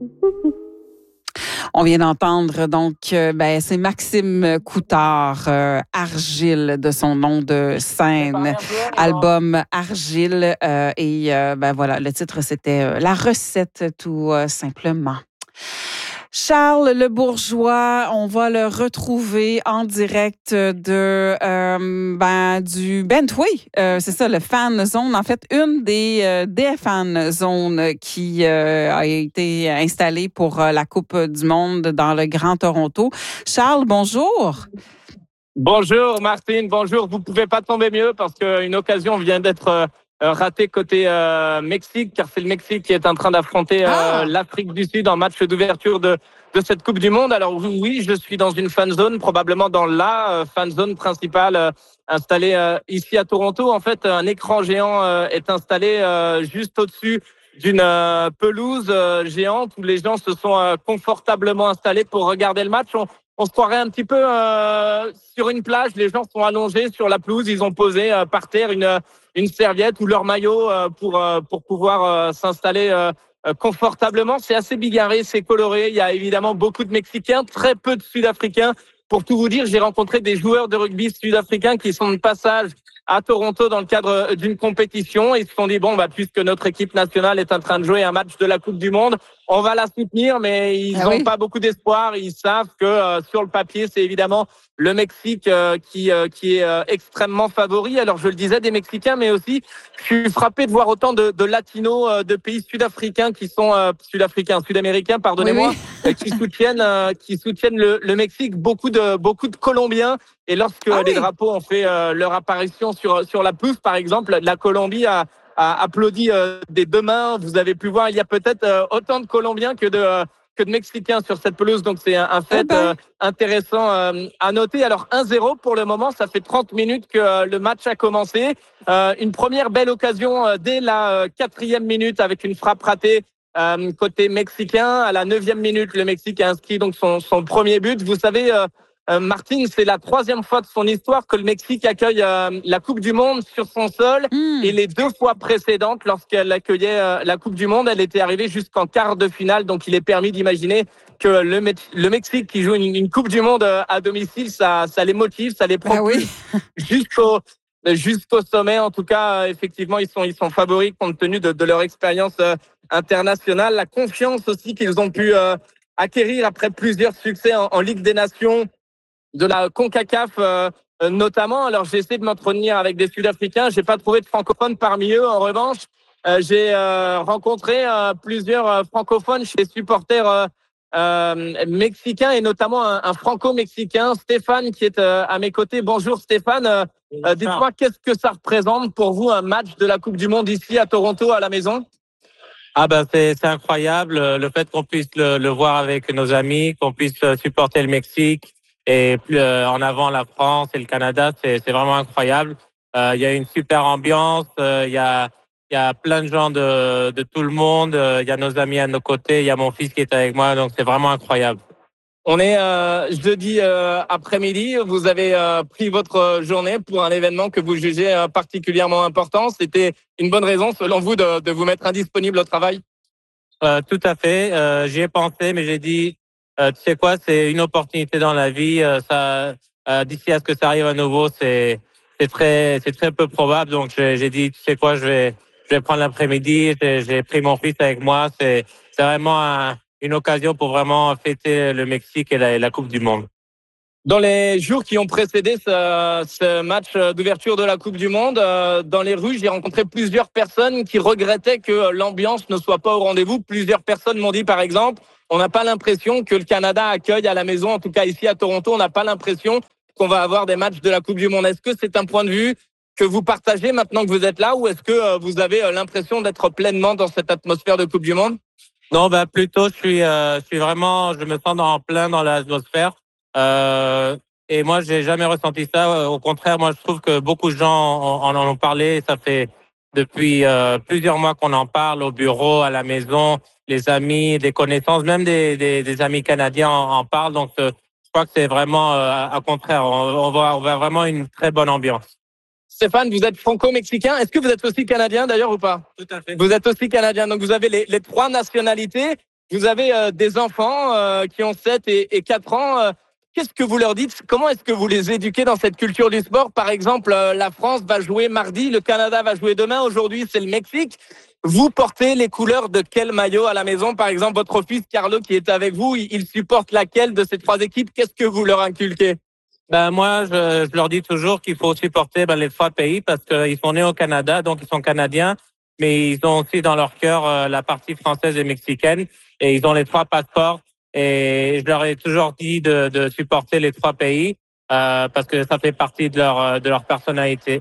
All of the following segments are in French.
On vient d'entendre donc, c'est Maxime Coutard, Argile de son nom de scène, album Argile. Voilà, le titre c'était La recette tout simplement. Charles Le Bourgeois, on va le retrouver en direct du Bentway. C'est ça, le Fan Zone. En fait, une des Fan Zones qui a été installée pour la Coupe du Monde dans le Grand Toronto. Charles, bonjour. Bonjour Martine, bonjour. Vous pouvez pas tomber mieux parce qu'une occasion vient d'être ratée côté Mexique, car c'est le Mexique qui est en train d'affronter l'Afrique du Sud en match d'ouverture de cette Coupe du Monde. Alors oui, je suis dans une fan zone, probablement dans la fan zone principale installée ici à Toronto. En fait, un écran géant est installé juste au-dessus d'une pelouse géante où les gens se sont confortablement installés pour regarder le match. On se croirait un petit peu sur une plage. Les gens sont allongés sur la pelouse. Ils ont posé par terre une serviette ou leur maillot pour pouvoir s'installer confortablement. C'est assez bigarré, c'est coloré. Il y a évidemment beaucoup de Mexicains, très peu de Sud-Africains. Pour tout vous dire, j'ai rencontré des joueurs de rugby sud-africains qui sont de passage à Toronto dans le cadre d'une compétition. Ils se sont dit, puisque notre équipe nationale est en train de jouer un match de la Coupe du Monde, on va la soutenir, mais ils n'ont pas beaucoup d'espoir. Ils savent que sur le papier, c'est évidemment le Mexique qui est extrêmement favori. Alors, je le disais, des Mexicains, mais aussi, je suis frappé de voir autant de latinos, de pays sud-africains qui sont sud-américains, pardonnez-moi, qui soutiennent le Mexique. Beaucoup de Colombiens. Et lorsque les drapeaux ont fait leur apparition sur la pelouse, par exemple, la Colombie a applaudi des deux mains. Vous avez pu voir, il y a peut-être autant de Colombiens que de Mexicains sur cette pelouse. Donc, c'est un fait intéressant à noter. Alors, 1-0 pour le moment. Ça fait 30 minutes que le match a commencé. Une première belle occasion dès la 4e minute avec une frappe ratée côté mexicain. À la 9e minute, le Mexique a inscrit donc son premier but. Vous savez, Martine, c'est la 3e fois de son histoire que le Mexique accueille la Coupe du Monde sur son sol. Et les 2 fois précédentes, lorsqu'elle accueillait la Coupe du Monde, elle était arrivée jusqu'en quart de finale. Donc, il est permis d'imaginer que le Mexique qui joue une Coupe du Monde à domicile, ça les motive, ça les propulse jusqu'au sommet. En tout cas, effectivement, ils sont favoris compte tenu de leur expérience internationale. La confiance aussi qu'ils ont pu acquérir après plusieurs succès en Ligue des Nations, de la CONCACAF notamment. Alors, j'ai essayé de m'entretenir avec des Sud-Africains. J'ai pas trouvé de francophones parmi eux. En revanche, j'ai rencontré plusieurs francophones chez les supporters mexicains et notamment un franco-mexicain, Stéphane, qui est à mes côtés. Bonjour Stéphane. Dites-moi, qu'est-ce que ça représente pour vous un match de la Coupe du Monde ici à Toronto, à la maison? C'est incroyable le fait qu'on puisse le voir avec nos amis, qu'on puisse supporter le Mexique. Et plus en avant la France et le Canada, c'est vraiment incroyable. Il y a une super ambiance, il y a plein de gens de tout le monde, il y a nos amis à nos côtés, il y a mon fils qui est avec moi, donc c'est vraiment incroyable. On est jeudi après-midi, vous avez pris votre journée pour un événement que vous jugez particulièrement important. C'était une bonne raison selon vous de vous mettre indisponible au travail? Tout à fait, j'y ai pensé, mais j'ai dit tu sais quoi, c'est une opportunité dans la vie. D'ici à ce que ça arrive à nouveau, c'est très peu probable. Donc j'ai dit, tu sais quoi, je vais prendre l'après-midi. J'ai pris mon fils avec moi. C'est vraiment une occasion pour vraiment fêter le Mexique et la Coupe du Monde. Dans les jours qui ont précédé ce match d'ouverture de la Coupe du Monde, dans les rues, j'ai rencontré plusieurs personnes qui regrettaient que l'ambiance ne soit pas au rendez-vous. Plusieurs personnes m'ont dit, par exemple, on n'a pas l'impression que le Canada accueille à la maison, en tout cas ici à Toronto, on n'a pas l'impression qu'on va avoir des matchs de la Coupe du Monde. Est-ce que c'est un point de vue que vous partagez maintenant que vous êtes là, ou est-ce que vous avez l'impression d'être pleinement dans cette atmosphère de Coupe du Monde? Non, plutôt, je suis vraiment, je me sens en plein dans l'atmosphère. Et moi, j'ai jamais ressenti ça. Au contraire, moi, je trouve que beaucoup de gens en ont parlé. Ça fait depuis plusieurs mois qu'on en parle au bureau, à la maison, les amis, des connaissances, même des amis canadiens en parlent. Donc, je crois que c'est vraiment, au contraire, on voit vraiment une très bonne ambiance. Stéphane, vous êtes franco-mexicain. Est-ce que vous êtes aussi canadien d'ailleurs ou pas? Tout à fait. Vous êtes aussi canadien. Donc, vous avez les 3 nationalités. Vous avez des enfants qui ont 7 et 4 ans. Qu'est-ce que vous leur dites? Comment est-ce que vous les éduquez dans cette culture du sport? Par exemple, la France va jouer mardi, le Canada va jouer demain. Aujourd'hui, c'est le Mexique. Vous portez les couleurs de quel maillot à la maison? Par exemple, votre fils Carlo qui est avec vous, il supporte laquelle de ces 3 équipes? Qu'est-ce que vous leur inculquez? Moi, je leur dis toujours qu'il faut supporter les 3 pays parce qu'ils sont nés au Canada, donc ils sont canadiens, mais ils ont aussi dans leur cœur la partie française et mexicaine et ils ont les 3 passeports. Et je leur ai toujours dit de supporter les 3 pays parce que ça fait partie de leur personnalité.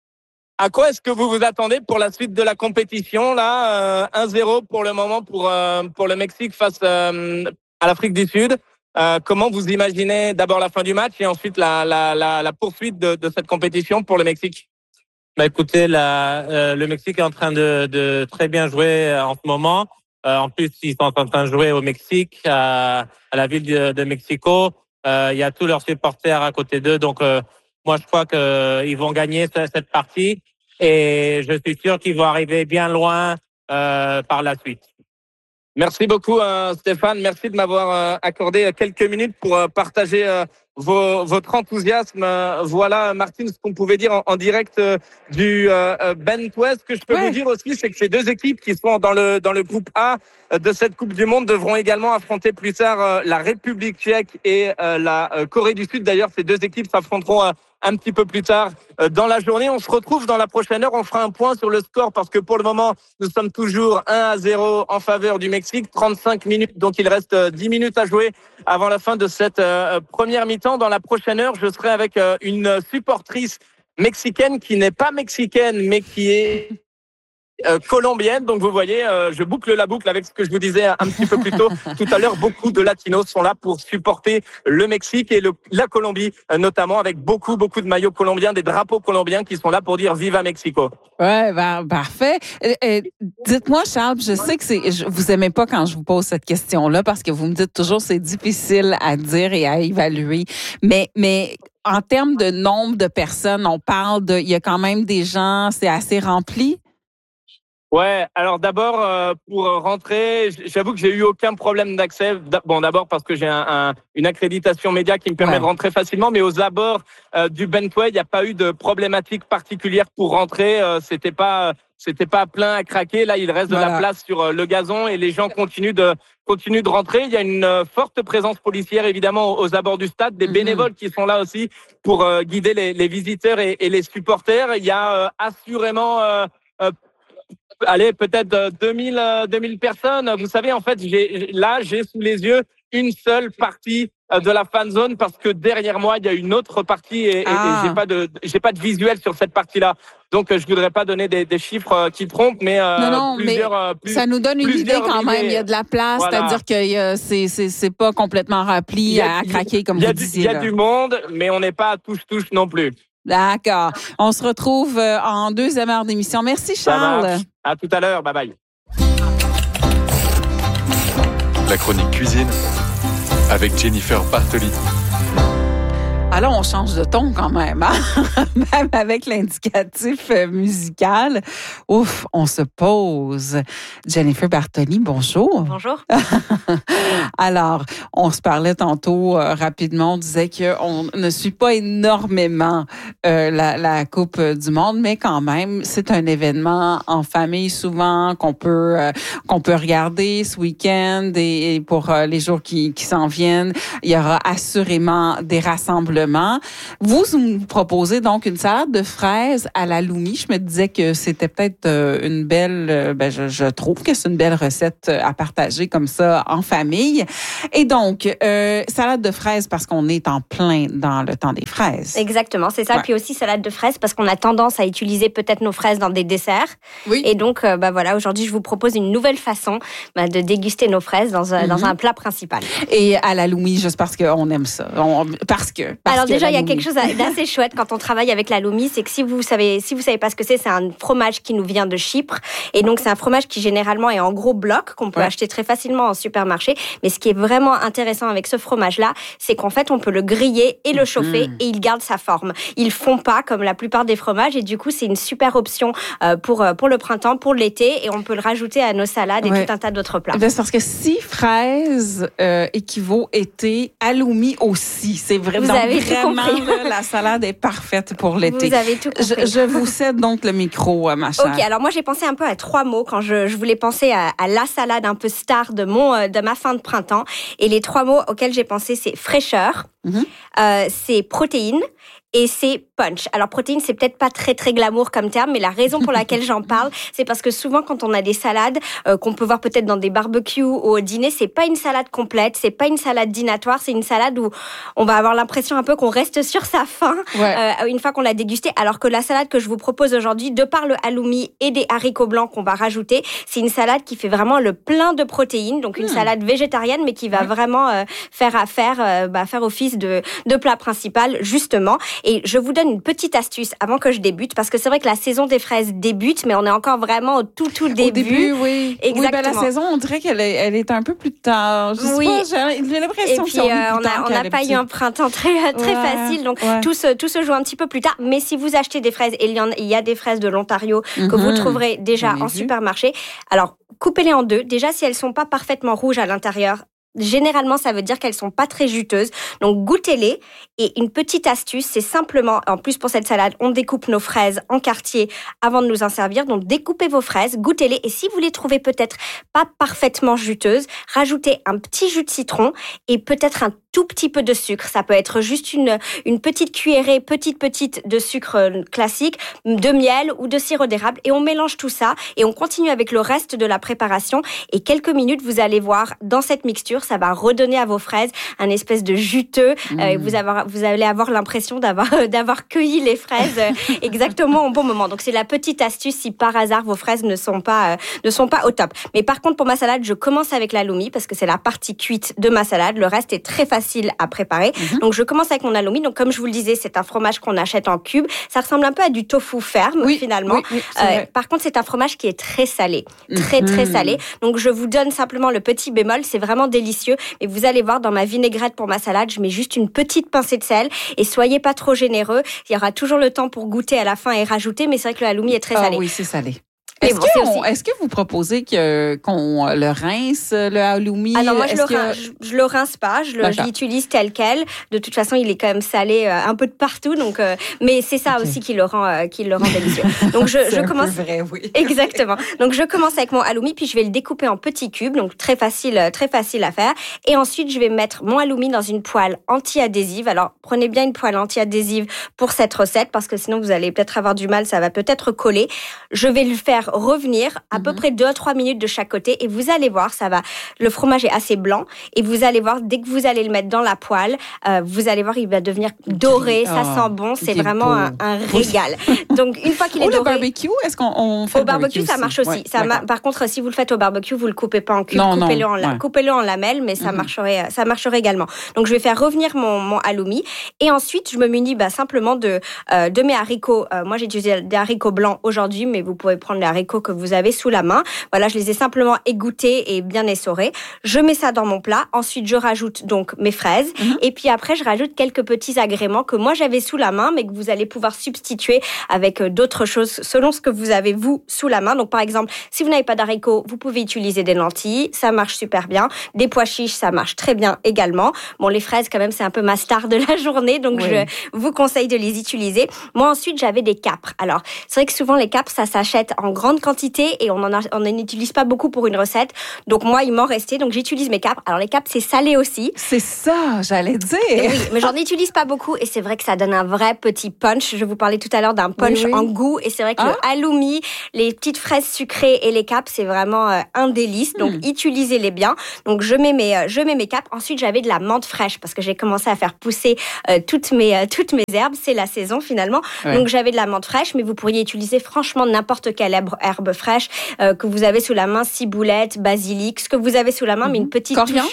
À quoi est-ce que vous vous attendez pour la suite de la compétition là 1-0 pour le moment pour le Mexique face à l'Afrique du Sud. Comment vous imaginez d'abord la fin du match et ensuite la poursuite de cette compétition pour le Mexique? Écoutez, le Mexique est en train de très bien jouer en ce moment. En plus, ils sont en train de jouer au Mexique, à la ville de Mexico. Il y a tous leurs supporters à côté d'eux. Donc, moi, je crois qu'ils vont gagner cette partie. Et je suis sûr qu'ils vont arriver bien loin par la suite. Merci beaucoup, Stéphane. Merci de m'avoir accordé quelques minutes pour partager votre enthousiasme. Voilà, Martine, ce qu'on pouvait dire en direct du Bentwest. Ce que je peux vous dire aussi, c'est que ces 2 équipes qui sont dans le groupe A de cette Coupe du Monde devront également affronter plus tard la République tchèque et la Corée du Sud. D'ailleurs, ces 2 équipes s'affronteront un petit peu plus tard dans la journée. On se retrouve dans la prochaine heure. On fera un point sur le score parce que pour le moment, nous sommes toujours 1-0 en faveur du Mexique. 35 minutes, donc il reste 10 minutes à jouer avant la fin de cette première mi-temps. Dans la prochaine heure, je serai avec une supportrice mexicaine qui n'est pas mexicaine, mais qui est colombienne. Donc vous voyez, je boucle la boucle avec ce que je vous disais un petit peu plus tôt tout à l'heure. Beaucoup de latinos sont là pour supporter le Mexique et la Colombie, notamment avec beaucoup de maillots colombiens, des drapeaux colombiens qui sont là pour dire Viva Mexico. Ouais, parfait. Dites-moi, Charles, je sais que vous aimez pas quand je vous pose cette question-là parce que vous me dites toujours c'est difficile à dire et à évaluer. Mais en termes de nombre de personnes, on parle il y a quand même des gens, c'est assez rempli? Ouais, alors d'abord pour rentrer, j'avoue que j'ai eu aucun problème d'accès. Bon, d'abord parce que j'ai une accréditation média qui me permet de rentrer facilement, mais aux abords du Bentway, il n'y a pas eu de problématique particulière pour rentrer. C'était pas plein à craquer. Là, il reste de la place sur le gazon et les gens continuent de rentrer. Il y a une forte présence policière évidemment aux abords du stade, des bénévoles qui sont là aussi pour guider les visiteurs et les supporters. Il y a assurément peut-être 2000 personnes. Vous savez, en fait, j'ai sous les yeux une seule partie de la fan zone parce que derrière moi, il y a une autre partie et j'ai pas de visuel sur cette partie-là. Donc, je voudrais pas donner des chiffres qui trompent, mais ça nous donne une idée quand même. Il y a de la place, voilà. C'est-à-dire que c'est pas complètement rempli à craquer comme vous disiez. Il y a du monde, mais on n'est pas à touche non plus. D'accord. On se retrouve en 2e heure d'émission. Merci, Charles. À tout à l'heure. Bye bye. La chronique cuisine avec Jennifer Bartoli. Alors, on change de ton quand même, hein? Même avec l'indicatif musical. Ouf, on se pose. Jennifer Bartoli, bonjour. Bonjour. Alors, on se parlait tantôt rapidement, on disait qu'on ne suit pas énormément la Coupe du Monde, mais quand même, c'est un événement en famille souvent qu'on peut regarder ce week-end et pour les jours qui s'en viennent. Il y aura assurément des rassemblements. Vous nous proposez donc une salade de fraises à la Lumi. Je me disais que c'était peut-être une belle... je trouve que c'est une belle recette à partager comme ça en famille. Et donc, salade de fraises parce qu'on est en plein dans le temps des fraises. Exactement, c'est ça. Ouais. Puis aussi salade de fraises parce qu'on a tendance à utiliser peut-être nos fraises dans des desserts. Oui. Et donc, voilà, aujourd'hui, je vous propose une nouvelle façon de déguster nos fraises dans un plat principal. Et à la Lumi, juste parce qu'on aime ça. Alors déjà, il y a quelque chose d'assez chouette quand on travaille avec l'halloumi, c'est que si vous savez pas ce que c'est un fromage qui nous vient de Chypre. Et donc, c'est un fromage qui généralement est en gros blocs, qu'on peut acheter très facilement en supermarché. Mais ce qui est vraiment intéressant avec ce fromage-là, c'est qu'en fait, on peut le griller et le chauffer et il garde sa forme. Il fond pas comme la plupart des fromages et du coup, c'est une super option pour le printemps, pour l'été et on peut le rajouter à nos salades et tout un tas d'autres plats. C'est parce que si fraise équivaut été, halloumi aussi. C'est vraiment la salade est parfaite pour l'été. Vous avez tout compris. Je vous cède donc le micro, ma chère. Ok, alors moi j'ai pensé un peu à 3 mots quand je voulais penser à la salade un peu star de ma fin de printemps. Et les 3 mots auxquels j'ai pensé, c'est fraîcheur, c'est protéines et c'est punch. Alors protéines, c'est peut-être pas très très glamour comme terme, mais la raison pour laquelle j'en parle, c'est parce que souvent quand on a des salades qu'on peut voir peut-être dans des barbecues ou au dîner, c'est pas une salade complète, c'est pas une salade dînatoire, c'est une salade où on va avoir l'impression un peu qu'on reste sur sa faim une fois qu'on l'a dégustée. Alors que la salade que je vous propose aujourd'hui, de par le halloumi et des haricots blancs qu'on va rajouter, c'est une salade qui fait vraiment le plein de protéines, donc une salade végétarienne, mais qui va vraiment faire office de plat principal justement. Et je vous donne une petite astuce avant que je débute, parce que c'est vrai que la saison des fraises débute, mais on est encore vraiment au tout début. Au début, oui. Exactement. Oui, la saison, on dirait qu'elle est un peu plus tard. Je sais pas, j'ai l'impression que on n'a pas eu un printemps très facile, donc tout se joue un petit peu plus tard. Mais si vous achetez des fraises, et il y a des fraises de l'Ontario que vous trouverez déjà en supermarché, alors coupez-les en 2. Déjà, si elles sont pas parfaitement rouges à l'intérieur, généralement, ça veut dire qu'elles sont pas très juteuses. Donc, goûtez-les. Et une petite astuce, c'est simplement, en plus pour cette salade, on découpe nos fraises en quartiers avant de nous en servir. Donc, découpez vos fraises, goûtez-les. Et si vous les trouvez peut-être pas parfaitement juteuses, rajoutez un petit jus de citron et peut-être un tout petit peu de sucre. Ça peut être juste une petite cuillerée, petite de sucre classique, de miel ou de sirop d'érable. Et on mélange tout ça et on continue avec le reste de la préparation. Et quelques minutes, vous allez voir, dans cette mixture, ça va redonner à vos fraises un espèce de juteux. Vous allez avoir l'impression d'avoir cueilli les fraises exactement au bon moment. Donc, c'est la petite astuce si par hasard vos fraises ne sont pas au top. Mais par contre, pour ma salade, je commence avec l'halloumi parce que c'est la partie cuite de ma salade. Le reste est très facile à préparer. Donc, je commence avec mon halloumi. Donc, comme je vous le disais, c'est un fromage qu'on achète en cubes. Ça ressemble un peu à du tofu ferme, finalement. Oui, par contre, c'est un fromage qui est très salé. Très salé. Donc, je vous donne simplement le petit bémol. C'est vraiment délicieux. Et vous allez voir, dans ma vinaigrette pour ma salade, je mets juste une petite pincée de sel. Et soyez pas trop généreux. Il y aura toujours le temps pour goûter à la fin et rajouter. Mais c'est vrai que le halloumi est très salé. Oui, c'est salé. Est-ce que vous proposez qu'on le rince, le halloumi? Alors moi, je le rince pas, je l'utilise tel quel. De toute façon, il est quand même salé un peu de partout, donc. Mais c'est ça aussi qui le rend délicieux. Donc je commence. Un peu vrai, oui. Exactement. Donc je commence avec mon halloumi, puis je vais le découper en petits cubes, donc très facile à faire. Et ensuite, je vais mettre mon halloumi dans une poêle anti-adhésive. Alors prenez bien une poêle anti-adhésive pour cette recette, parce que sinon vous allez peut-être avoir du mal, ça va peut-être coller. Je vais le faire revenir à peu près 2 à 3 minutes de chaque côté et vous allez voir, le fromage est assez blanc et vous allez voir, dès que vous allez le mettre dans la poêle, vous allez voir, il va devenir doré, ça sent bon, c'est vraiment un régal. Donc, une fois qu'il est doré... Au barbecue, est-ce qu'on fait au barbecue, ça marche aussi. Par contre, si vous le faites au barbecue, vous le coupez pas en cubes, coupez-le en lamelles, mais ça marcherait également. Donc, je vais faire revenir mon halloumi et ensuite, je me munis simplement de mes haricots. Moi, j'ai utilisé des haricots blancs aujourd'hui, mais vous pouvez prendre les haricots que vous avez sous la main. Voilà, je les ai simplement égouttés et bien essorés. Je mets ça dans mon plat. Ensuite, je rajoute donc mes fraises. Et puis après, je rajoute quelques petits agréments que moi, j'avais sous la main, mais que vous allez pouvoir substituer avec d'autres choses selon ce que vous avez, vous, sous la main. Donc, par exemple, si vous n'avez pas d'haricots, vous pouvez utiliser des lentilles. Ça marche super bien. Des pois chiches, ça marche très bien également. Bon, les fraises, quand même, c'est un peu ma star de la journée. Donc, je vous conseille de les utiliser. Moi, ensuite, j'avais des capres. Alors, c'est vrai que souvent, les capres, ça s'achète en grande quantité et on n'en utilise pas beaucoup pour une recette. Donc moi, il m'en restait, donc j'utilise mes capres. Alors les capres, c'est salé aussi. C'est ça, j'allais dire. Oui, mais j'en utilise pas beaucoup et c'est vrai que ça donne un vrai petit punch. Je vous parlais tout à l'heure d'un punch en goût et c'est vrai que le halloumi, les petites fraises sucrées et les capres, c'est vraiment un délice. Donc utilisez-les bien. Donc je mets mes capres. Ensuite, j'avais de la menthe fraîche parce que j'ai commencé à faire pousser toutes mes herbes. C'est la saison finalement. Donc j'avais de la menthe fraîche, mais vous pourriez utiliser franchement n'importe quelle herbe fraîche que vous avez sous la main, ciboulette, basilic, ce que vous avez sous la main, mais une petite coriandre.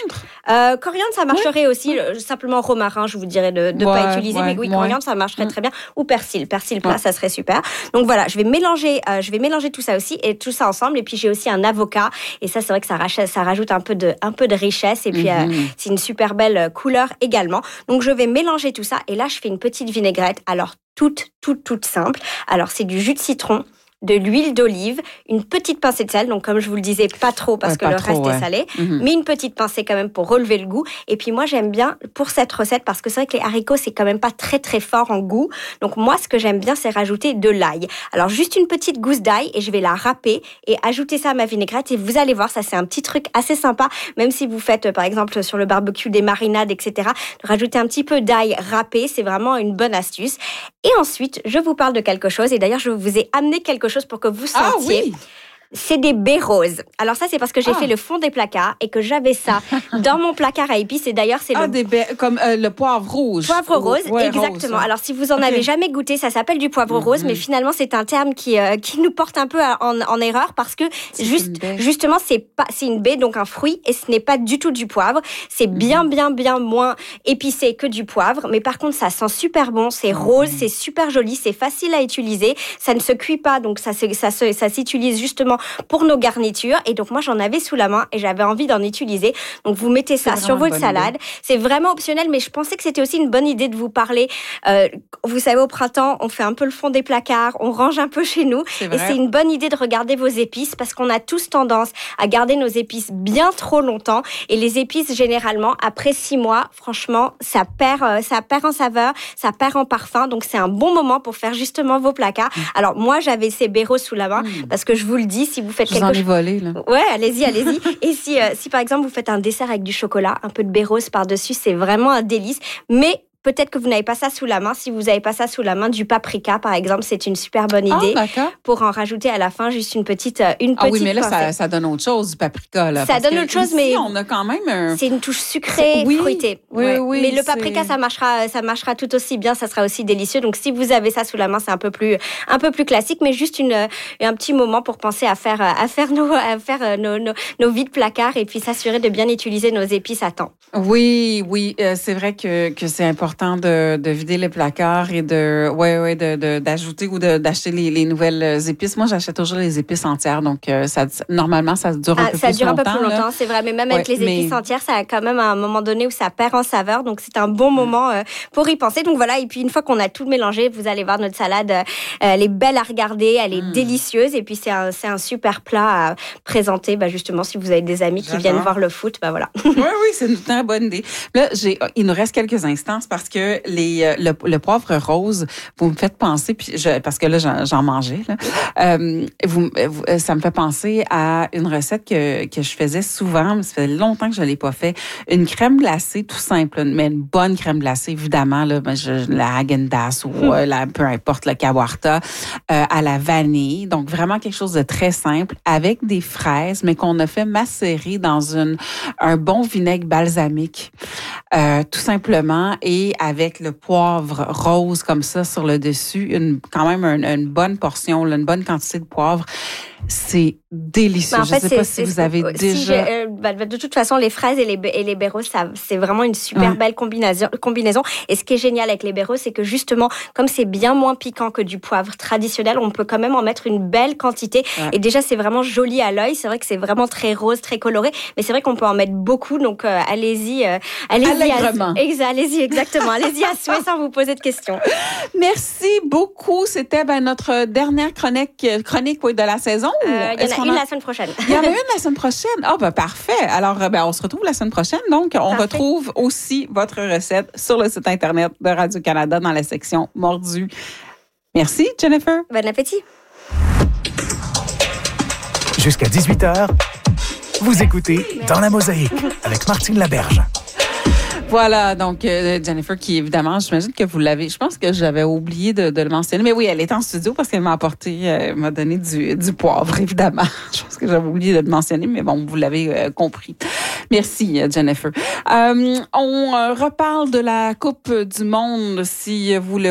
Coriandre, ça marcherait aussi. Simplement romarin, je vous dirais de ne pas utiliser. Mais oui, coriandre, ça marcherait très bien. Ou persil. Persil plat, ça serait super. Donc voilà, je vais mélanger tout ça aussi et tout ça ensemble. Et puis j'ai aussi un avocat. Et ça, c'est vrai que ça rajoute un peu de richesse. Et puis c'est une super belle couleur également. Donc je vais mélanger tout ça. Et là, je fais une petite vinaigrette. Alors toute simple. Alors c'est du jus de citron, de l'huile d'olive, une petite pincée de sel, donc comme je vous le disais, pas trop parce que le reste est salé, mais une petite pincée quand même pour relever le goût. Et puis moi, j'aime bien pour cette recette, parce que c'est vrai que les haricots, c'est quand même pas très très fort en goût. Donc moi, ce que j'aime bien, c'est rajouter de l'ail. Alors juste une petite gousse d'ail et je vais la râper et ajouter ça à ma vinaigrette. Et vous allez voir, ça c'est un petit truc assez sympa, même si vous faites par exemple sur le barbecue des marinades, etc. De rajouter un petit peu d'ail râpé, c'est vraiment une bonne astuce. Et ensuite, je vous parle de quelque chose. Et d'ailleurs, je vous ai amené quelque chose pour que vous sentiez. Ah oui. C'est des baies roses. Alors ça, c'est parce que j'ai fait le fond des placards et que j'avais ça dans mon placard à épices. Et d'ailleurs, c'est des baies, comme le poivre rouge. Poivre rose, exactement. Rose. Alors, si vous en avez jamais goûté, ça s'appelle du poivre rose, mais finalement, c'est un terme qui nous porte un peu en erreur parce que justement, c'est une baie, donc un fruit, et ce n'est pas du tout du poivre. C'est bien moins épicé que du poivre, mais par contre, ça sent super bon. C'est rose, c'est super joli, c'est facile à utiliser. Ça ne se cuit pas, donc ça s'utilise justement pour nos garnitures. Et donc moi, j'en avais sous la main et j'avais envie d'en utiliser. Donc vous mettez ça sur votre salade. Idée. C'est vraiment optionnel, mais je pensais que c'était aussi une bonne idée de vous parler. Vous savez, au printemps, on fait un peu le fond des placards, on range un peu chez nous. Et c'est une bonne idée de regarder vos épices parce qu'on a tous tendance à garder nos épices bien trop longtemps. Et les épices, généralement, après 6 mois, franchement, ça perd en saveur, ça perd en parfum. Donc c'est un bon moment pour faire justement vos placards. Alors moi, j'avais ces baies roses sous la main parce que je vous le dis, si vous faites quelque chose... J'en ai volé, là. Ouais, allez-y. Et si par exemple, vous faites un dessert avec du chocolat, un peu de baies roses par-dessus, c'est vraiment un délice. Mais peut-être que vous n'avez pas ça sous la main. Si vous n'avez pas ça sous la main, du paprika, par exemple, c'est une super bonne idée. Pour en rajouter à la fin juste une petite oui, mais là, ça donne autre chose, du paprika. Là, ça donne autre chose, mais on a quand même... C'est une touche sucrée, fruitée. Oui. Mais le paprika, ça marchera tout aussi bien, ça sera aussi délicieux. Donc, si vous avez ça sous la main, c'est un peu plus classique, mais juste un petit moment pour penser à faire nos vides placards et puis s'assurer de bien utiliser nos épices à temps. Oui, c'est vrai que c'est important de vider les placards et d'ajouter ou d'acheter les nouvelles épices. Moi, j'achète toujours les épices entières, donc normalement, ça dure un peu plus longtemps. Ça dure un peu plus longtemps, c'est vrai, mais même avec les épices entières, ça a quand même un moment donné où ça perd en saveur, donc c'est un bon moment pour y penser. Donc voilà, et puis une fois qu'on a tout mélangé, vous allez voir notre salade, elle est belle à regarder, elle est délicieuse, et puis c'est un super plat à présenter, justement, si vous avez des amis qui viennent voir le foot, voilà. Oui, c'est une très bonne idée. Là, il nous reste quelques instants, parce que le poivre rose, vous me faites penser, parce que là, j'en mangeais, là, ça me fait penser à une recette que je faisais souvent, mais ça fait longtemps que je ne l'ai pas fait. Une crème glacée, tout simple, mais une bonne crème glacée, évidemment, là, la Häagen-Dazs ou peu importe, le Kawartha, à la vanille. Donc, vraiment quelque chose de très simple, avec des fraises, mais qu'on a fait macérer dans un bon vinaigre balsamique, tout simplement, et avec le poivre rose comme ça sur le dessus, quand même une bonne portion, une bonne quantité de poivre. C'est délicieux. Je ne sais pas si vous avez déjà... de toute façon, les fraises et les baies roses, c'est vraiment une super belle combinaison. Et ce qui est génial avec les baies roses, c'est que justement, comme c'est bien moins piquant que du poivre traditionnel, on peut quand même en mettre une belle quantité. Ouais. Et déjà, c'est vraiment joli à l'œil. C'est vrai que c'est vraiment très rose, très coloré. Mais c'est vrai qu'on peut en mettre beaucoup. Donc, allez-y. Allez-y, exactement. Allez-y à souhait sans vous poser de questions. Merci beaucoup. C'était notre dernière chronique de la saison. Il y en a une la semaine prochaine. Il y en a une la semaine prochaine. Parfait. Alors, on se retrouve la semaine prochaine. Donc, on retrouve aussi votre recette sur le site Internet de Radio-Canada dans la section Mordu. Merci, Jennifer. Bon appétit. Jusqu'à 18h, vous écoutez Dans la Mosaïque avec Martine Laberge. Voilà, donc Jennifer, qui évidemment, j'imagine que vous l'avez, je pense que j'avais oublié de le mentionner, mais oui, elle est en studio parce qu'elle m'a donné du poivre, évidemment. Je pense que j'avais oublié de le mentionner, mais bon, vous l'avez compris. Merci, Jennifer. On reparle de la Coupe du Monde, si vous le